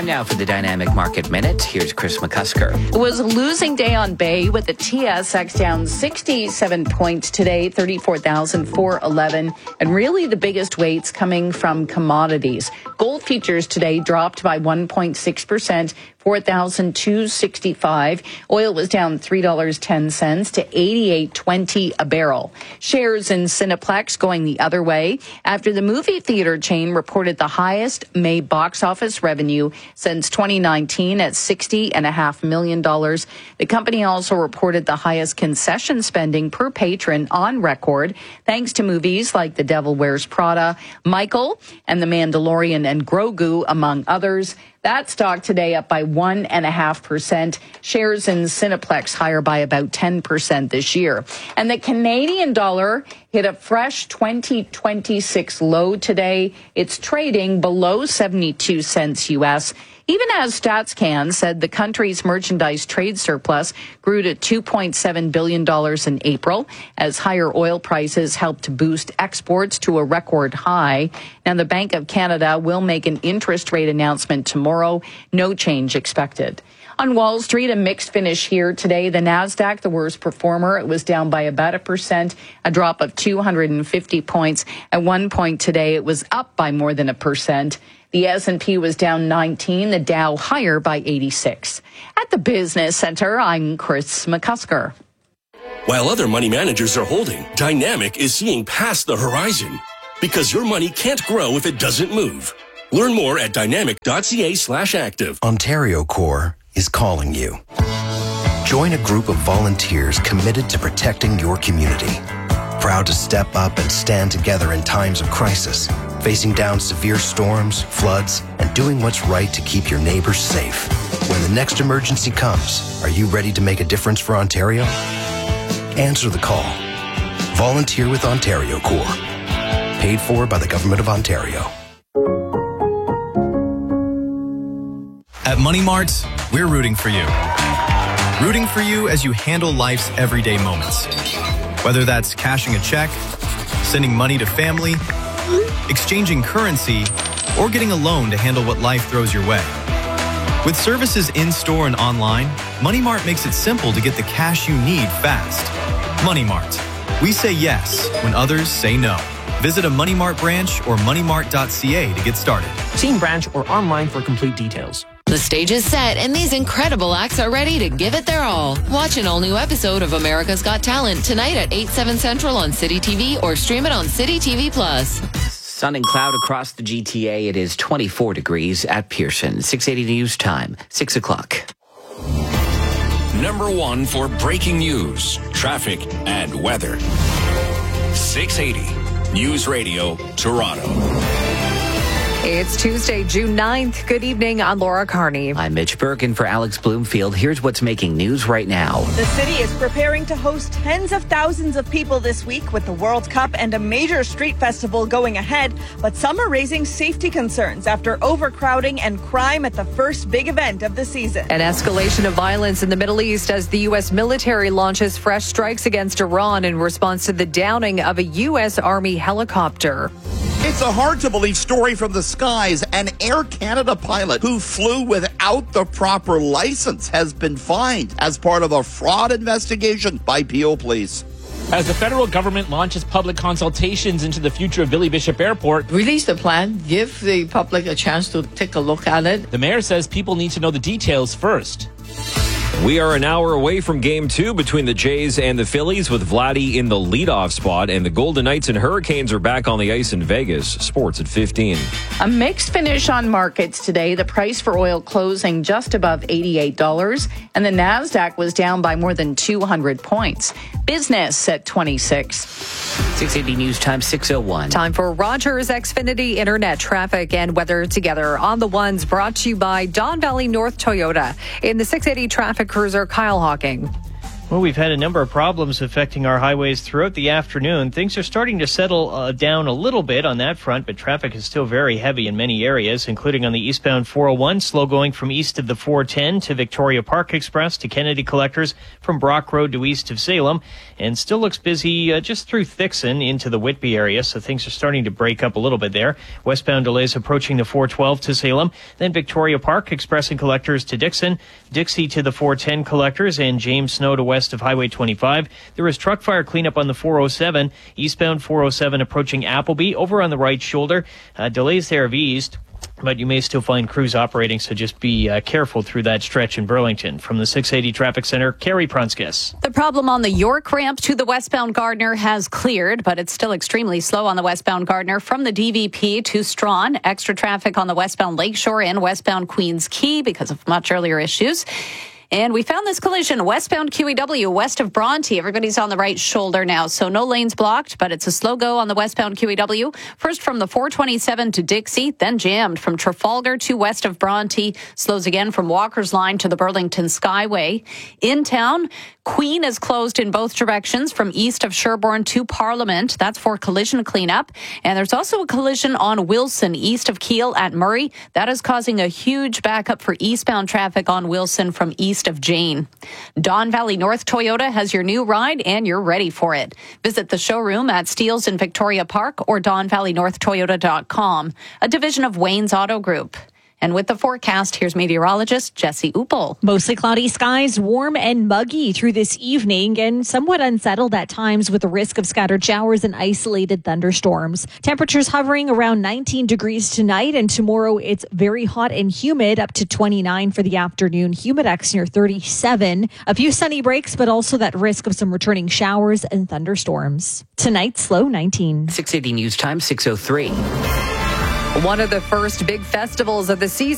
Time now for the Dynamic Market Minute. Here's Chris McCusker. It was a losing day on Bay with the TSX down 67 points today, 34,411. And really the biggest weights coming from commodities. Gold futures today dropped by 1.6%. 4,265. Oil was down $3.10 to $88.20 a barrel. Shares in Cineplex going the other way after the movie theater chain reported the highest May box office revenue since 2019 at $60.5 million. The company also reported the highest concession spending per patron on record, thanks to movies like The Devil Wears Prada, Michael, and The Mandalorian and Grogu, among others. That stock today up by 1.5%. Shares in Cineplex higher by about 10% this year. And the Canadian dollar hit a fresh 2026 low today. It's trading below 72 cents U.S., even as StatsCan said the country's merchandise trade surplus grew to $2.7 billion in April as higher oil prices helped to boost exports to a record high. Now, the Bank of Canada will make an interest rate announcement tomorrow. No change expected. On Wall Street, a mixed finish here today. The Nasdaq, the worst performer, it was down by about 1%, a drop of 250 points. At one point today, it was up by more than 1%. The S&P was down 19, the Dow higher by 86. At the Business Center, I'm Chris McCusker. While other money managers are holding, Dynamic is seeing past the horizon. Because your money can't grow if it doesn't move. Learn more at dynamic.ca/active. Ontario Corps is calling you. Join a group of volunteers committed to protecting your community. Proud to step up and stand together in times of crisis, facing down severe storms, floods, and doing what's right to keep your neighbors safe. When the next emergency comes, are you ready to make a difference for Ontario? Answer the call. Volunteer with Ontario Corps. Paid for by the Government of Ontario. At Money Mart, we're rooting for you. Rooting for you as you handle life's everyday moments. Whether that's cashing a check, sending money to family, exchanging currency, or getting a loan to handle what life throws your way. With services in-store and online, Money Mart makes it simple to get the cash you need fast. Money Mart. We say yes when others say no. Visit a Money Mart branch or moneymart.ca to get started. See in branch or online for complete details. The stage is set and these incredible acts are ready to give it their all. Watch an all-new episode of America's Got Talent tonight at 8/7 Central on City TV or stream it on City TV Plus. Sun and cloud across the GTA. It is 24 degrees at Pearson. 680 News Time, 6 o'clock. Number one for breaking news, traffic, and weather. 680 News Radio, Toronto. It's Tuesday, June 9th. Good evening. I'm Laura Carney. I'm Mitch Birkin for Alex Bloomfield. Here's what's making news right now. The city is preparing to host tens of thousands of people this week with the World Cup and a major street festival going ahead. But some are raising safety concerns after overcrowding and crime at the first big event of the season. An escalation of violence in the Middle East as the U.S. military launches fresh strikes against Iran in response to the downing of a U.S. Army helicopter. It's a hard-to-believe story from the skies. An Air Canada pilot who flew without the proper license has been fined as part of a fraud investigation by Peel Police. As the federal government launches public consultations into the future of Billy Bishop Airport, release the plan, give the public a chance to take a look at it. The mayor says people need to know the details first. We are an hour away from Game 2 between the Jays and the Phillies with Vladdy in the leadoff spot, and the Golden Knights and Hurricanes are back on the ice in Vegas. Sports at 15. A mixed finish on markets today. The price for oil closing just above $88, and the Nasdaq was down by more than 200 points. Business at 26. 680 News Time, 6:01. Time for Rogers Xfinity Internet traffic and weather together on the ones brought to you by Don Valley North Toyota. In the 680 traffic cruiser, Kyle Hawking. Well, we've had a number of problems affecting our highways throughout the afternoon. Things are starting to settle down a little bit on that front, but traffic is still very heavy in many areas, including on the eastbound 401, slow going from east of the 410 to Victoria Park Express to Kennedy Collectors, from Brock Road to east of Salem, and still looks busy just through Thixon into the Whitby area, so things are starting to break up a little bit there. Westbound delays approaching the 412 to Salem, then Victoria Park Express and Collectors to Dixon, Dixie to the 410 Collectors, and James Snow to west of Highway 25. There is truck fire cleanup on the 407, eastbound 407 approaching Appleby, over on the right shoulder. Delays there have eased, but you may still find crews operating, so just be careful through that stretch in Burlington. From the 680 Traffic Center, Carrie Prunskis. The problem on the York ramp to the westbound Gardner has cleared, but it's still extremely slow on the westbound Gardner from the DVP to Strawn. Extra traffic on the westbound Lakeshore and westbound Queens Quay because of much earlier issues. And we found this collision westbound QEW west of Bronte. Everybody's on the right shoulder now, so no lanes blocked, but it's a slow go on the westbound QEW. First from the 427 to Dixie, then jammed from Trafalgar to west of Bronte. Slows again from Walker's Line to the Burlington Skyway. In town, Queen is closed in both directions from east of Sherbourne to Parliament. That's for collision cleanup. And there's also a collision on Wilson east of Keele at Murray. That is causing a huge backup for eastbound traffic on Wilson from east of Jane. Don Valley North Toyota has your new ride and you're ready for it. Visit the showroom at Steeles in Victoria Park or DonValleyNorthToyota.com, a division of Wayne's Auto Group. And with the forecast, here's meteorologist Jesse Uppel. Mostly cloudy skies, warm and muggy through this evening and somewhat unsettled at times with the risk of scattered showers and isolated thunderstorms. Temperatures hovering around 19 degrees tonight, and tomorrow it's very hot and humid, up to 29 for the afternoon. Humidex near 37. A few sunny breaks, but also that risk of some returning showers and thunderstorms. Tonight's low 19. 680 News Time, 6:03. One of the first big festivals of the season